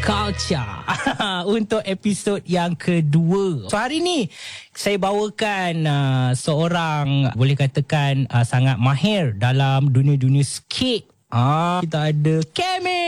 Culture untuk episod yang kedua. So hari ni saya bawakan seorang boleh katakan sangat mahir dalam dunia-dunia skate. Kita ada Kemi.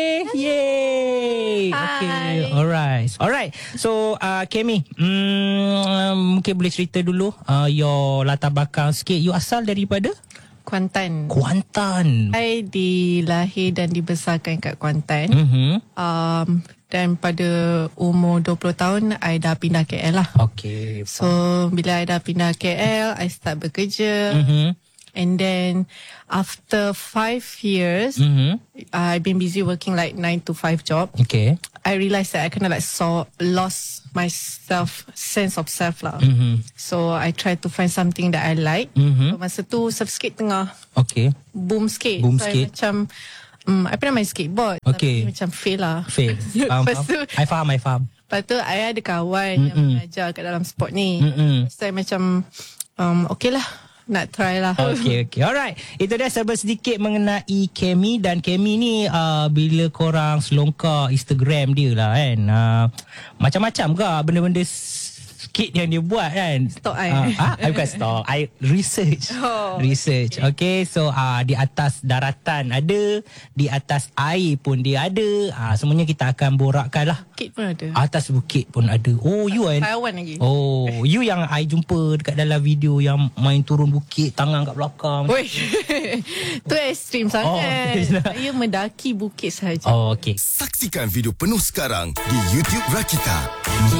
Yay. Okay. Alright. So Kemi, mungkin boleh cerita dulu your latar belakang skate. You asal daripada Kuantan. Saya dilahir dan dibesarkan kat Kuantan. Dan pada umur 20 tahun, I dah pindah KL lah. Okay. So, bila I dah pindah KL, I start bekerja. And then, after 5 years, I've been busy working like 9 to 5 job. Okay. I realised that I kind of like lost my sense of self lah. So I tried to find something that I like. So, masa tu surf skate tengah boom skate. I macam I pernah main skateboard, tapi macam fail lah. I faham. Lepas tu I ada kawan yang mengajar kat dalam sport ni. So I macam okay lah, nak try lah. Okay. Alright. Itu dia serba sedikit mengenai Kemi. Dan Kemi ni bila korang selongkar Instagram dia lah kan, macam-macam ke benda-benda skit yang dia buat kan. Stalk I bukan stalk, I research. Research. Okay. So di atas daratan ada, di atas air pun dia ada. Semuanya kita akan borakkan lah. Bukit pun ada. Atas bukit pun ada. Oh, you kan? Taiwan lagi. Oh, you yang I jumpa dekat dalam video yang main turun bukit, tangan kat belakang. Woi. Tu ekstrim sangat. Saya mendaki bukit sahaja. Okay. Saksikan video penuh sekarang di YouTube Rakita.